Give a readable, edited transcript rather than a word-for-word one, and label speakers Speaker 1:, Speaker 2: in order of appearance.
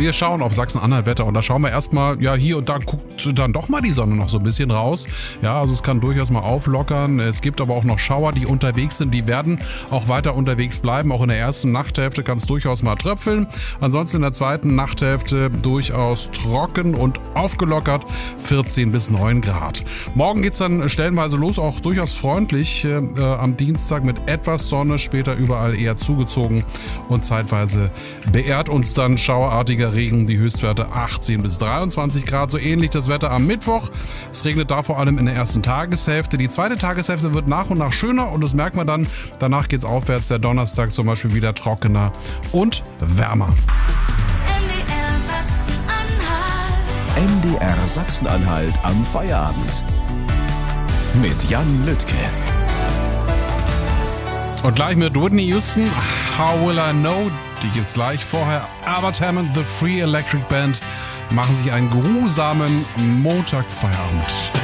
Speaker 1: Wir schauen auf Sachsen-Anhalt-Wetter und da schauen wir erstmal, ja, hier und da guckt dann doch mal die Sonne noch so ein bisschen raus. Ja, also es kann durchaus mal auflockern. Es gibt aber auch noch Schauer, die unterwegs sind. Die werden auch weiter unterwegs bleiben. Auch in der ersten Nachthälfte kann es durchaus mal tröpfeln. Ansonsten in der zweiten Nachthälfte durchaus trocken und aufgelockert, 14 bis 9 Grad. Morgen geht es dann stellenweise los, auch durchaus freundlich am Dienstag mit etwas Sonne, später überall eher zugezogen und zeitweise beehrt uns dann schauerartiger Regen, die Höchstwerte 18 bis 23 Grad. So ähnlich das Wetter am Mittwoch. Es regnet da vor allem in der ersten Tageshälfte. Die zweite Tageshälfte wird nach und nach schöner und das merkt man dann. Danach geht es aufwärts. Der Donnerstag zum Beispiel wieder trockener und wärmer.
Speaker 2: MDR Sachsen-Anhalt am Feierabend. Mit Jan Lüttke.
Speaker 1: Und gleich mit Whitney Houston, How Will I Know? Die gibt's gleich. Vorher Albert Hammond, The Free Electric Band machen sich einen geruhsamen Montagfeierabend.